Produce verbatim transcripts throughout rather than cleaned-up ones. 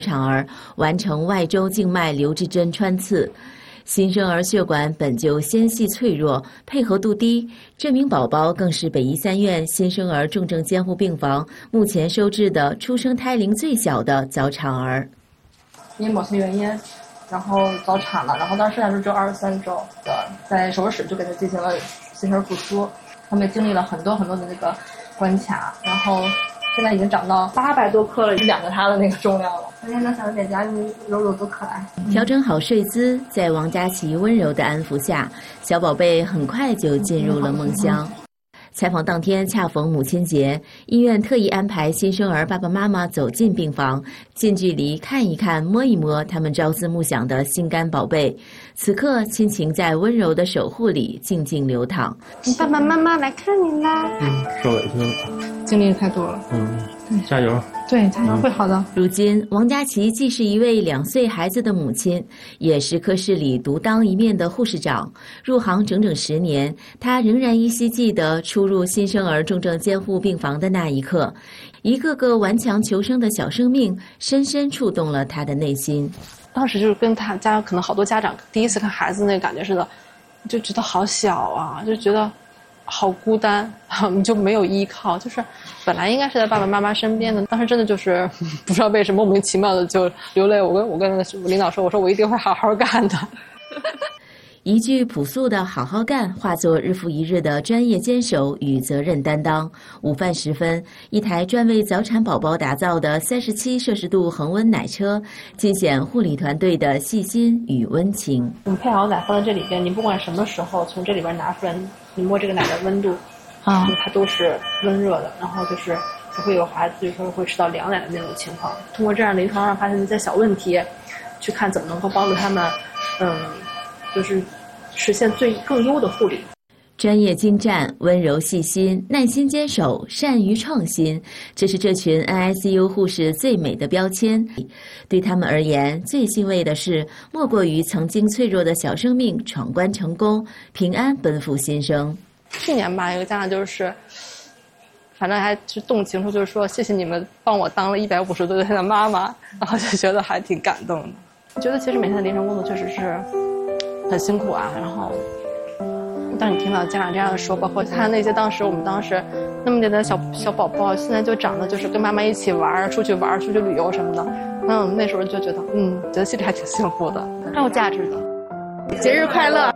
产儿完成外周静脉留置针穿刺。新生儿血管本就纤细脆弱，配合度低，这名宝宝更是北医三院新生儿重症监护病房目前收治的出生胎龄最小的早产儿。 因为某些原因，然后早产了，然后当时来说只有二十三周的，在手术室就给他进行了新生儿复苏，他们经历了很多很多的那个关卡，然后现在已经长到八百多克了，两个他的那个重量了。今天能想到脸颊柔柔多可爱。 调整好睡姿，在王佳琪温柔的安抚下，小宝贝很快就进入了梦乡。采访当天恰逢母亲节，医院特意安排新生儿爸爸妈妈走进病房，近距离看一看、摸一摸他们朝思暮想的心肝宝贝。此刻，亲情在温柔的守护里静静流淌。 爸爸妈妈来看你啦！ 嗯，受委屈了， 经历太多了。 嗯，加油！ 对，加油，会好的。 如今，王佳琪既是一位两岁孩子的母亲，也是科室里独当一面的护士长。入行整整十年，她仍然依稀记得初入新生儿重症监护病房的那一刻，一个个顽强求生的小生命，深深触动了她的内心。 当时就是跟他家可能好多家长第一次看孩子那个感觉似的，就觉得好小啊，就觉得好孤单，就没有依靠，就是本来应该是在爸爸妈妈身边的，当时真的就是不知道为什么莫名其妙的就流泪。我跟我跟那个领导说，我说我一定会好好干的。 一句朴素的好好干化作日复一日的专业坚守与责任担当。午饭时分，一台专为早产宝宝打造的三十七摄氏度恒温奶车，尽显护理团队的细心与温情。 你配好奶放在这里边，你不管什么时候从这里边拿出来，你摸这个奶的温度啊，它都是温热的，然后就是不会有孩子有时候会吃到凉奶的那种情况。通过这样临床上发现的一些小问题，去看怎么能够帮助他们，嗯。就是实现最更优的护理。 专业精湛、温柔细心、耐心坚守、善于创新，这是这群 N I C U 护士最美的标签。对他们而言，最欣慰的是，莫过于曾经脆弱的小生命闯关成功，平安奔赴新生。 去年吧，有个家长就是，反正还是动情说，就是说谢谢你们帮我当了一百五十多岁的妈妈，然后就觉得还挺感动的。我觉得其实每天的临床工作确实是很辛苦啊，然后当你听到家长这样说，包括看那些当时我们当时那么点的小小宝宝，现在就长得就是跟妈妈一起玩，出去玩，出去旅游什么的，嗯，那时候就觉得，嗯，觉得心里还挺幸福的，很有价值的。节日快乐！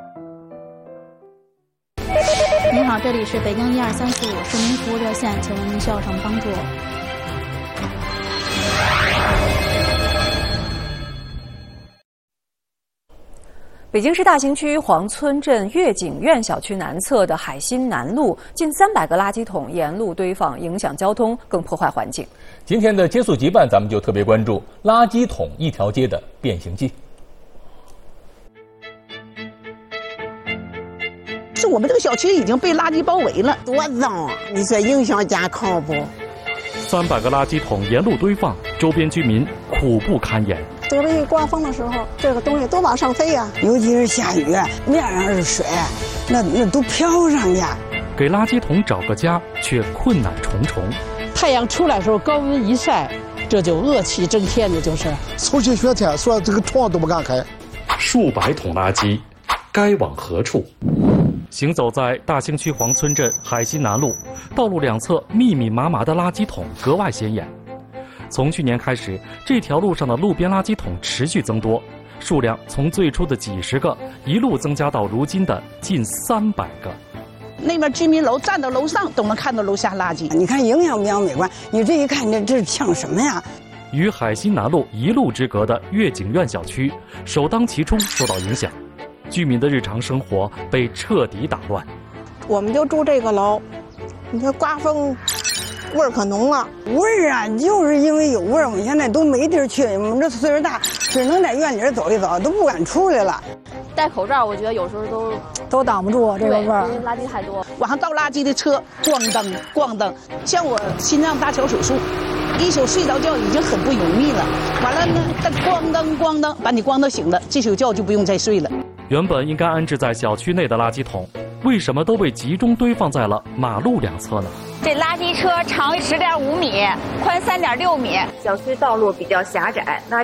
您好，这里是北京一二三四五市民服务热线，请问您需要什么帮助？ 北京市大兴区黄村镇悦景苑小区南侧的海心南路，近三百个垃圾桶沿路堆放，影响交通，更破坏环境。 今天的接速即办，咱们就特别关注垃圾桶一条街的变形记。 是我们这个小区已经被垃圾包围了，多脏啊！你说影响健康不？ 三百个垃圾桶沿路堆放，周边居民苦不堪言。 这个一刮风的时候，这个东西都往上飞呀、啊， 尤其是下雨，面上是水，那那都飘上呀。 给垃圾桶找个家，却困难重重。 太阳出来的时候，高温一晒，这就恶气蒸天的，就是。 抽起雪天，说这个窗都不敢开。 数百桶垃圾，该往何处？行走在大兴区黄村镇海心南路，道路两侧密密麻麻的垃圾桶格外显眼。从去年开始，这条路上的路边垃圾桶持续增多，数量从最初的几十个一路增加到如今的近三百个。 那边居民楼站到楼上都能看到楼下垃圾，你看影响不影响美观？你这一看，这这是抢什么呀？ 与海心南路一路之隔的悦景苑小区，首当其冲受到影响，居民的日常生活被彻底打乱。 我们就住这个楼，你说刮风。味儿可浓了， 味儿啊，就是因为有味儿，我们现在都没地儿去。我们这岁数大，只能在院里走一走，都不敢出来了。 戴口罩，我觉得有时候都都挡不住这个味儿， 因为垃圾太多。 晚上倒垃圾的车，咣当咣当。像我心脏搭桥手术，一宿睡着觉已经很不容易了，完了呢，它咣当咣当把你咣当醒了，这宿觉就不用再睡了。 原本应该安置在小区内的垃圾桶，为什么都被集中堆放在了马路两侧呢？ 这垃圾车长十点五米，宽三点六米。 小区道路比较狭窄，那